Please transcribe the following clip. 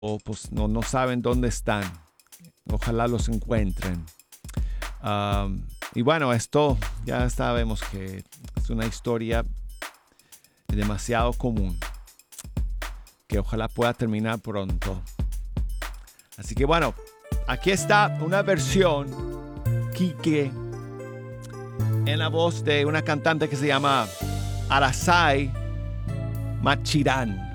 pues no saben dónde están. Ojalá los encuentren. Y bueno, esto ya sabemos que es una historia demasiado común, que ojalá pueda terminar pronto. Así que bueno, aquí está una versión, Quique, en la voz de una cantante que se llama Arasai Machirán.